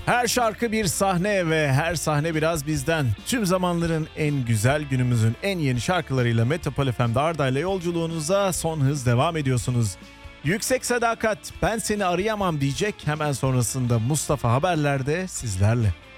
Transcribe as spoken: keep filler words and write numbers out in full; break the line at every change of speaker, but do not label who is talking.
Her şarkı bir sahne ve her sahne biraz bizden. Tüm zamanların en güzel, günümüzün en yeni şarkılarıyla Metropol F M'de Arda ile yolculuğunuza son hız devam ediyorsunuz. Yüksek Sadakat, ben seni arayamam diyecek, hemen sonrasında Mustafa Haberler'de sizlerle.